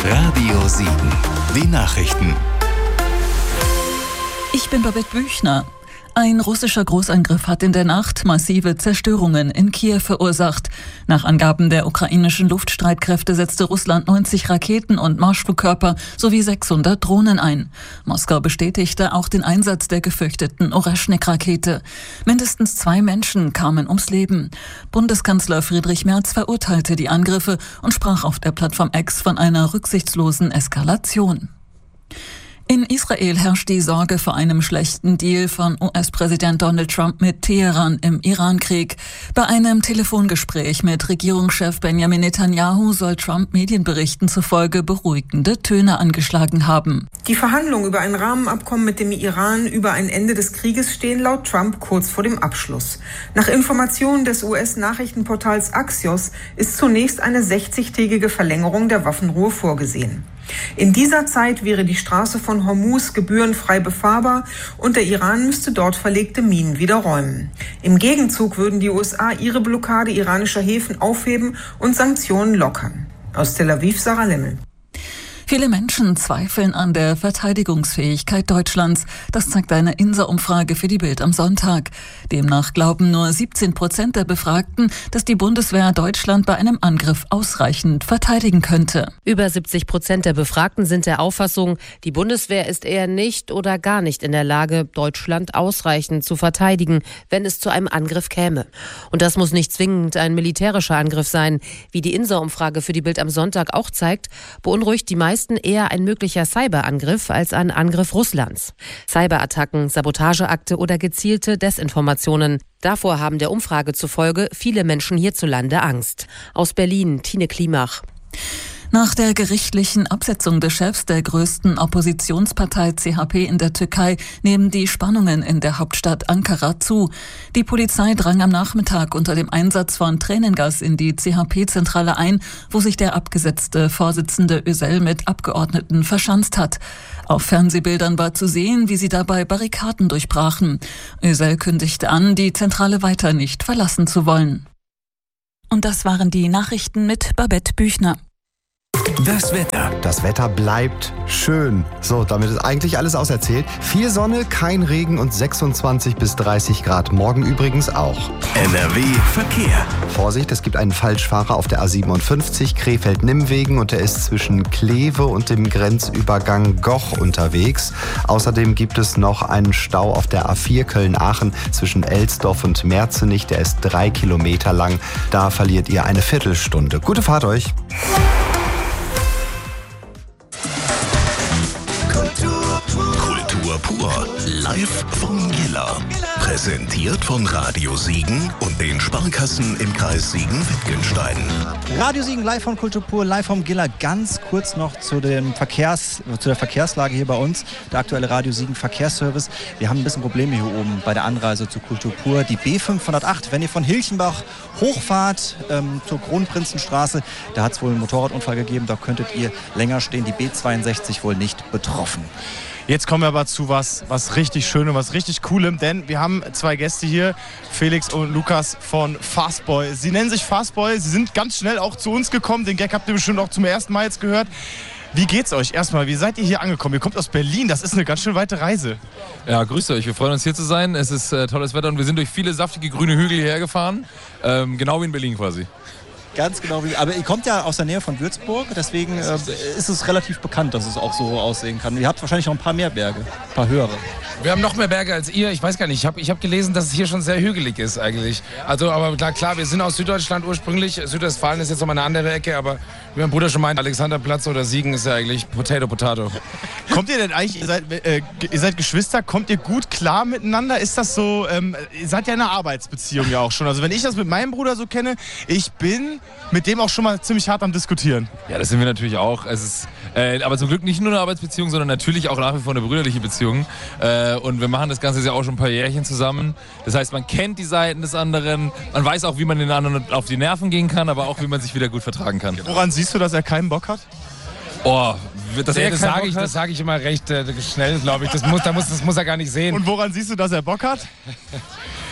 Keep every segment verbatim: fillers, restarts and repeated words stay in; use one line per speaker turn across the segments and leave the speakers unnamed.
Radio sieben. Die Nachrichten.
Ich bin Babette Büchner. Ein russischer Großangriff hat in der Nacht massive Zerstörungen in Kiew verursacht. Nach Angaben der ukrainischen Luftstreitkräfte setzte Russland neunzig Raketen und Marschflugkörper sowie sechshundert Drohnen ein. Moskau bestätigte auch den Einsatz der gefürchteten Oraschnik-Rakete. Mindestens zwei Menschen kamen ums Leben. Bundeskanzler Friedrich Merz verurteilte die Angriffe und sprach auf der Plattform X von einer rücksichtslosen Eskalation. In Israel herrscht die Sorge vor einem schlechten Deal von U S-Präsident Donald Trump mit Teheran im Irankrieg. Bei einem Telefongespräch mit Regierungschef Benjamin Netanyahu soll Trump Medienberichten zufolge beruhigende Töne angeschlagen haben.
Die Verhandlungen über ein Rahmenabkommen mit dem Iran über ein Ende des Krieges stehen laut Trump kurz vor dem Abschluss. Nach Informationen des U S-Nachrichtenportals Axios ist zunächst eine sechzigtägige Verlängerung der Waffenruhe vorgesehen. In dieser Zeit wäre die Straße von Hormuz gebührenfrei befahrbar und der Iran müsste dort verlegte Minen wieder räumen. Im Gegenzug würden die U S A ihre Blockade iranischer Häfen aufheben und Sanktionen lockern. Aus Tel Aviv, Sarah Lemmel.
Viele Menschen zweifeln an der Verteidigungsfähigkeit Deutschlands. Das zeigt eine INSA-Umfrage für die Bild am Sonntag. Demnach glauben nur siebzehn Prozent der Befragten, dass die Bundeswehr Deutschland bei einem Angriff ausreichend verteidigen könnte.
Über siebzig Prozent der Befragten sind der Auffassung, die Bundeswehr ist eher nicht oder gar nicht in der Lage, Deutschland ausreichend zu verteidigen, wenn es zu einem Angriff käme. Und das muss nicht zwingend ein militärischer Angriff sein. Wie die INSA-Umfrage für die Bild am Sonntag auch zeigt, beunruhigt die meisten eher ein möglicher Cyberangriff als ein Angriff Russlands. Cyberattacken, Sabotageakte oder gezielte Desinformationen. Davor haben der Umfrage zufolge viele Menschen hierzulande Angst. Aus Berlin, Tine Klimach.
Nach der gerichtlichen Absetzung des Chefs der größten Oppositionspartei C H P in der Türkei nehmen die Spannungen in der Hauptstadt Ankara zu. Die Polizei drang am Nachmittag unter dem Einsatz von Tränengas in die C H P-Zentrale ein, wo sich der abgesetzte Vorsitzende Özel mit Abgeordneten verschanzt hat. Auf Fernsehbildern war zu sehen, wie sie dabei Barrikaden durchbrachen. Özel kündigte an, die Zentrale weiter nicht verlassen zu wollen. Und das waren die Nachrichten mit Babette Büchner.
Das Wetter.
Das Wetter bleibt schön. So, damit ist eigentlich alles auserzählt. Viel Sonne, kein Regen und sechsundzwanzig bis dreißig Grad. Morgen übrigens auch.
N R W Verkehr.
Vorsicht, es gibt einen Falschfahrer auf der A siebenundfünfzig Krefeld-Nimmwegen und er ist zwischen Kleve und dem Grenzübergang Goch unterwegs. Außerdem gibt es noch einen Stau auf der A vier Köln-Aachen zwischen Elsdorf und Merzenich. Der ist drei Kilometer lang. Da verliert ihr eine Viertelstunde. Gute Fahrt euch.
Kultur pur. Live vom Giller. Präsentiert von Radio Siegen und den Sparkassen im Kreis Siegen-Wittgenstein.
Radio Siegen live von Kultur pur, live vom Giller. Ganz kurz noch zu, dem Verkehrs, zu der Verkehrslage hier bei uns. Der aktuelle Radio Siegen Verkehrsservice. Wir haben ein bisschen Probleme hier oben bei der Anreise zu Kultur pur. Die B fünfhundertacht, wenn ihr von Hilchenbach hochfahrt ähm, zur Kronprinzenstraße, da hat es wohl einen Motorradunfall gegeben. Da könntet ihr länger stehen. Die B zweiundsechzig wohl nicht betroffen.
Jetzt kommen wir aber zu was, was richtig Schönem, was richtig Coolem, denn wir haben zwei Gäste hier, Felix und Lukas von Fastboy. Sie nennen sich Fastboy, sie sind ganz schnell auch zu uns gekommen, den Gag habt ihr bestimmt auch zum ersten Mal jetzt gehört. Wie geht's euch erstmal? Wie seid ihr hier angekommen? Ihr kommt aus Berlin, das ist eine ganz schön weite Reise.
Ja, grüßt euch, wir freuen uns hier zu sein, es ist äh, tolles Wetter und wir sind durch viele saftige grüne Hügel hierher gefahren, ähm, genau wie in Berlin quasi.
Ganz genau. Wie, aber ihr kommt ja aus der Nähe von Würzburg, deswegen äh, ist es relativ bekannt, dass es auch so aussehen kann. Ihr habt wahrscheinlich noch ein paar mehr Berge, ein paar höhere.
Wir haben noch mehr Berge als ihr. Ich weiß gar nicht, ich habe ich hab gelesen, dass es hier schon sehr hügelig ist eigentlich. Also, aber klar, klar, wir sind aus Süddeutschland ursprünglich. Südwestfalen ist jetzt noch mal eine andere Ecke, aber wie mein Bruder schon meint, Alexanderplatz oder Siegen ist ja eigentlich Potato, Potato.
Kommt ihr denn eigentlich, ihr seid, äh, ihr seid Geschwister, kommt ihr gut klar miteinander? Ist das so, ähm, ihr seid ja in einer Arbeitsbeziehung ja auch schon. Also wenn ich das mit meinem Bruder so kenne, ich bin mit dem auch schon mal ziemlich hart am Diskutieren.
Ja, das sind wir natürlich auch. Es ist, äh, aber zum Glück nicht nur eine Arbeitsbeziehung, sondern natürlich auch nach wie vor eine brüderliche Beziehung. Äh, und wir machen das Ganze ja auch schon ein paar Jährchen zusammen. Das heißt, man kennt die Seiten des anderen, man weiß auch, wie man den anderen auf die Nerven gehen kann, aber auch, wie man sich wieder gut vertragen kann.
Woran siehst du, dass er keinen Bock hat?
Oh,
das, ja, das sage ich, sag ich immer recht äh, schnell, glaube ich. Das muss, das, muss, das muss er gar nicht sehen.
Und woran siehst du, dass er Bock hat?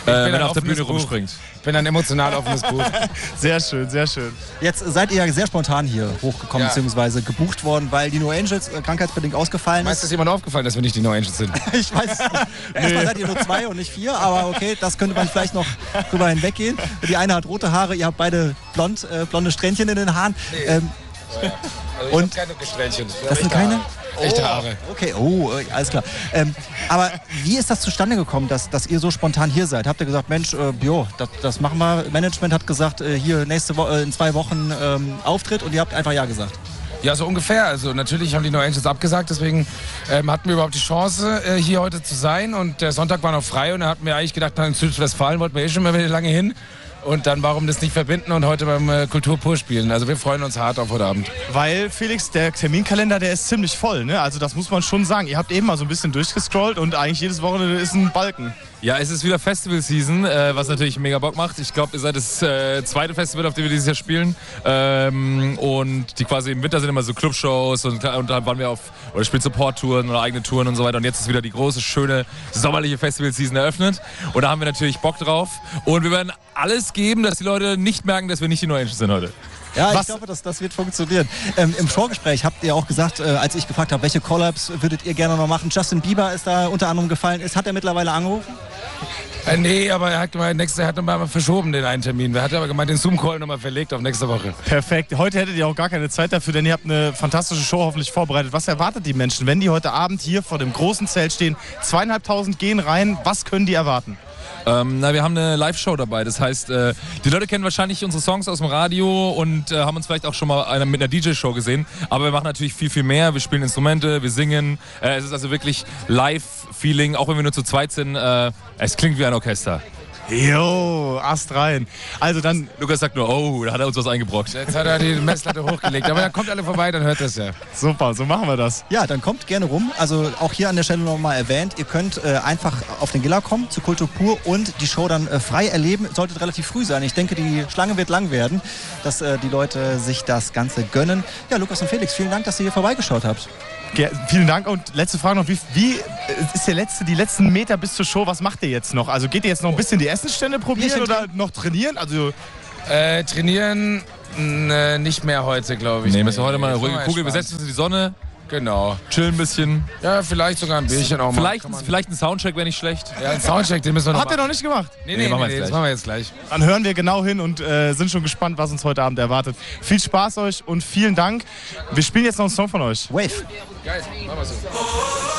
äh, wenn er auf der Bühne
Buch.
rumspringt.
Ich bin ein emotional offenes Buch.
Sehr schön, sehr schön.
Jetzt seid ihr ja sehr spontan hier hochgekommen,
Ja.
beziehungsweise gebucht worden, weil die No Angels äh, krankheitsbedingt ausgefallen
Meist
ist.
ist jemand aufgefallen, dass wir nicht die No Angels sind.
Ich weiß es nicht. Erstmal seid ihr nur zwei und nicht vier, aber okay, das könnte man vielleicht noch drüber hinweggehen. Die eine hat rote Haare, ihr habt beide blond, äh, blonde Strähnchen in den Haaren. Ähm,
Also
Und-
ich hab keine Gesträhnchen.
das sind keine?
Echte
Oh,
Haare.
Okay, oh, äh, alles klar. Ähm, aber wie ist das zustande gekommen, dass, dass ihr so spontan hier seid? Habt ihr gesagt, Mensch, äh, jo, das, das machen wir. Management hat gesagt, äh, hier nächste Woche, äh, in zwei Wochen ähm, Auftritt und ihr habt einfach ja gesagt.
Ja, so ungefähr. Also natürlich haben die No Angels abgesagt, deswegen ähm, hatten wir überhaupt die Chance, äh, hier heute zu sein. Und der Sonntag war noch frei und da hatten wir eigentlich gedacht, na, in Südwestfalen wollten wir eh schon mal wieder lange hin. Und dann warum das nicht verbinden und heute beim äh, Kultur pur spielen. Also wir freuen uns hart auf heute Abend.
Weil, Felix, der Terminkalender, der ist ziemlich voll, ne? Also das muss man schon sagen. Ihr habt eben mal so ein bisschen durchgescrollt und eigentlich jedes Wochenende ist ein Balken.
Ja, es ist wieder Festival-Season, äh, was natürlich mega Bock macht. Ich glaube, ihr seid das äh, zweite Festival, auf dem wir dieses Jahr spielen. Ähm, und die quasi im Winter sind immer so Clubshows und, und dann waren wir auf, oder spielt Support-Touren oder eigene Touren und so weiter. Und jetzt ist wieder die große, schöne, sommerliche Festival-Season eröffnet. Und da haben wir natürlich Bock drauf. Und wir werden alles geben, dass die Leute nicht merken, dass wir nicht die No Angels sind heute.
Ja,
Was-
ich glaube, das, das wird funktionieren. Ähm, Im Vorgespräch habt ihr auch gesagt, äh, als ich gefragt habe, welche Collabs würdet ihr gerne noch machen? Justin Bieber ist da unter anderem gefallen. Ist, hat er mittlerweile angerufen?
Äh, nee, aber er hat gemeint, nächste, er hat nochmal verschoben den einen Termin. Er hat aber gemeint, den Zoom-Call nochmal verlegt auf nächste Woche.
Perfekt. Heute hättet ihr auch gar keine Zeit dafür, denn ihr habt eine fantastische Show hoffentlich vorbereitet. Was erwartet die Menschen, wenn die heute Abend hier vor dem großen Zelt stehen? Zweieinhalbtausend gehen rein. Was können die erwarten?
Ähm, na, wir haben eine Live-Show dabei. Das heißt, äh, die Leute kennen wahrscheinlich unsere Songs aus dem Radio und äh, haben uns vielleicht auch schon mal eine, mit einer D J-Show gesehen. Aber wir machen natürlich viel, viel mehr. Wir spielen Instrumente, wir singen. Äh, es ist also wirklich Live-Feeling, auch wenn wir nur zu zweit sind. Äh, es klingt wie ein Orchester.
Jo, Ast rein. Also dann,
Lukas sagt nur, oh, da hat er uns was eingebrockt.
Jetzt hat er die Messlatte hochgelegt. Aber dann kommt alle vorbei, dann hört das ja.
super, so machen wir das.
Ja, dann kommt gerne rum. Also auch hier an der Stelle nochmal erwähnt, ihr könnt äh, einfach auf den Gilla kommen, zu Kultur pur und die Show dann äh, frei erleben. Solltet relativ früh sein. Ich denke, die Schlange wird lang werden, dass äh, die Leute sich das Ganze gönnen. Ja, Lukas und Felix, vielen Dank, dass ihr hier vorbeigeschaut habt.
Ge vielen Dank und letzte Frage noch. Wie, wie äh, ist der letzte, die letzten Meter bis zur Show? Was macht ihr jetzt noch? Also geht ihr jetzt noch ein bisschen die Essensstände probieren
Bierchen
oder noch trainieren? Also
Äh, trainieren mh, nicht mehr heute, glaube ich.
Nee, müssen wir heute mal eine
Jetzt
ruhige
sind
Kugel. Wir
entspannt.
setzen uns in die Sonne,
Genau.
chillen ein bisschen.
Ja, vielleicht sogar ein Bierchen auch mal.
Vielleicht,
Kann man-
vielleicht ein Soundcheck wäre nicht schlecht.
Ja, ein Soundcheck, den müssen wir noch
habt ihr
machen.
noch nicht gemacht?
Nee,
Nee,
nee,
machen wir
nee,
jetzt
das
gleich.
machen wir jetzt gleich.
Dann hören wir genau hin und äh, sind schon gespannt, was uns heute Abend erwartet. Viel Spaß euch und vielen Dank. Wir spielen jetzt noch einen Song von euch.
Wave.
Geil, machen wir so.